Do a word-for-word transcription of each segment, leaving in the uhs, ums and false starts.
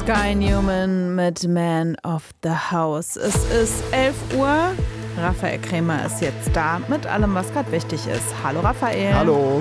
Guy Newman mit Man of the House. Es ist elf Uhr. Raphael Krämer ist jetzt da mit allem, was gerade wichtig ist. Hallo Raphael. Hallo.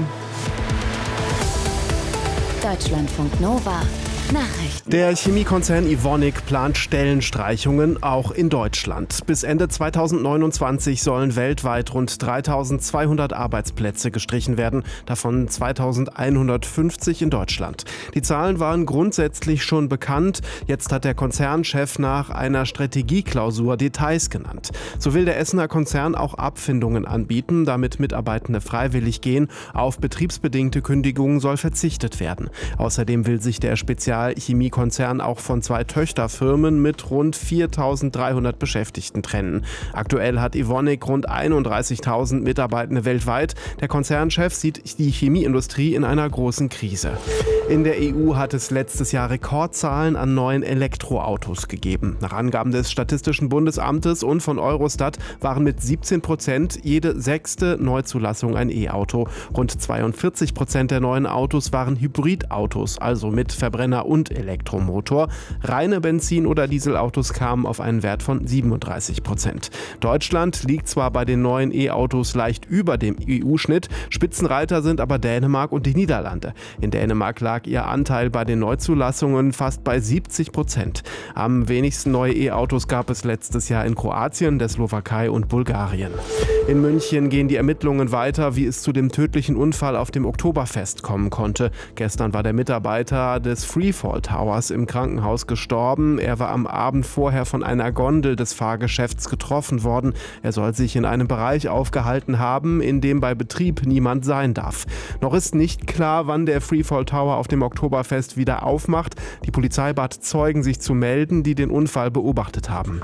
Deutschlandfunk Nova. Nachrichten. Der Chemiekonzern Evonik plant Stellenstreichungen auch in Deutschland. Bis Ende zweitausendneunundzwanzig sollen weltweit rund dreitausendzweihundert Arbeitsplätze gestrichen werden, davon zweitausendeinhundertfünfzig in Deutschland. Die Zahlen waren grundsätzlich schon bekannt. Jetzt hat der Konzernchef nach einer Strategieklausur Details genannt. So will der Essener Konzern auch Abfindungen anbieten, damit Mitarbeitende freiwillig gehen. Auf betriebsbedingte Kündigungen soll verzichtet werden. Außerdem will sich der Spezial Chemiekonzern auch von zwei Töchterfirmen mit rund viertausenddreihundert Beschäftigten trennen. Aktuell hat Evonik rund einunddreißigtausend Mitarbeitende weltweit. Der Konzernchef sieht die Chemieindustrie in einer großen Krise. In der E U hat es letztes Jahr Rekordzahlen an neuen Elektroautos gegeben. Nach Angaben des Statistischen Bundesamtes und von Eurostat waren mit siebzehn Prozent jede sechste Neuzulassung ein E-Auto. Rund zweiundvierzig Prozent der neuen Autos waren Hybridautos, also mit Verbrenner und Elektromotor. Reine Benzin- oder Dieselautos kamen auf einen Wert von siebenunddreißig Prozent. Deutschland liegt zwar bei den neuen E-Autos leicht über dem E U-Schnitt, Spitzenreiter sind aber Dänemark und die Niederlande. In Dänemark lag ihr Anteil bei den Neuzulassungen fast bei siebzig Prozent. Am wenigsten neue E-Autos gab es letztes Jahr in Kroatien, der Slowakei und Bulgarien. In München gehen die Ermittlungen weiter, wie es zu dem tödlichen Unfall auf dem Oktoberfest kommen konnte. Gestern war der Mitarbeiter des Freefall Towers im Krankenhaus gestorben. Er war am Abend vorher von einer Gondel des Fahrgeschäfts getroffen worden. Er soll sich in einem Bereich aufgehalten haben, in dem bei Betrieb niemand sein darf. Noch ist nicht klar, wann der Freefall Tower auf dem Oktoberfest wieder aufmacht. Die Polizei bat Zeugen, sich zu melden, die den Unfall beobachtet haben.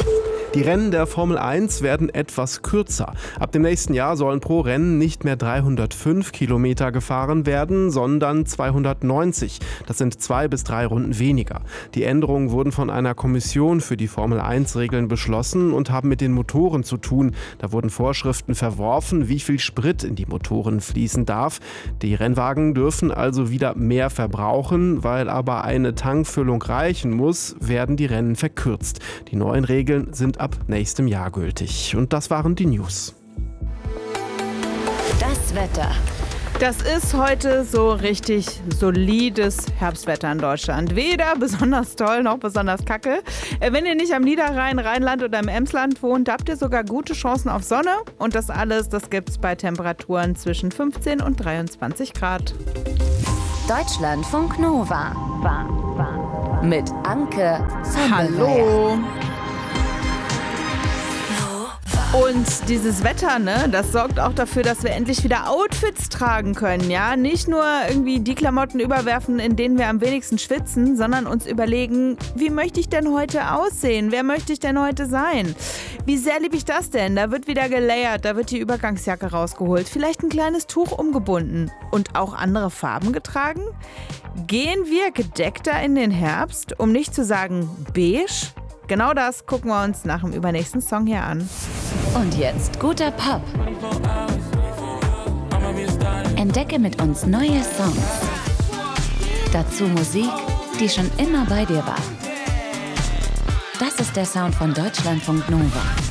Die Rennen der Formel eins werden etwas kürzer. Ab dem nächsten Jahr sollen pro Rennen nicht mehr dreihundertfünf Kilometer gefahren werden, sondern zweihundertneunzig. Das sind zwei bis drei Runden weniger. Die Änderungen wurden von einer Kommission für die Formel eins Regeln beschlossen und haben mit den Motoren zu tun. Da wurden Vorschriften verworfen, wie viel Sprit in die Motoren fließen darf. Die Rennwagen dürfen also wieder mehr verbrauchen, weil aber eine Tankfüllung reichen muss, werden die Rennen verkürzt. Die neuen Regeln sind ab nächstem Jahr gültig. Und das waren die News. Das Wetter. Das ist heute so richtig solides Herbstwetter in Deutschland. Weder besonders toll noch besonders kacke. Wenn ihr nicht am Niederrhein, Rheinland oder im Emsland wohnt, habt ihr sogar gute Chancen auf Sonne. Und das alles, das gibt's bei Temperaturen zwischen fünfzehn und dreiundzwanzig Grad. Deutschlandfunk Nova. Mit Anke von Hallo. Und dieses Wetter, ne, das sorgt auch dafür, dass wir endlich wieder Outfits tragen können, ja? Nicht nur irgendwie die Klamotten überwerfen, in denen wir am wenigsten schwitzen, sondern uns überlegen, wie möchte ich denn heute aussehen? Wer möchte ich denn heute sein? Wie sehr liebe ich das denn? Da wird wieder gelayert, da wird die Übergangsjacke rausgeholt, vielleicht ein kleines Tuch umgebunden und auch andere Farben getragen? Gehen wir gedeckter in den Herbst, um nicht zu sagen beige? Genau das gucken wir uns nach dem übernächsten Song hier an. Und jetzt guter Pop. Entdecke mit uns neue Songs. Dazu Musik, die schon immer bei dir war. Das ist der Sound von Deutschlandfunk Nova.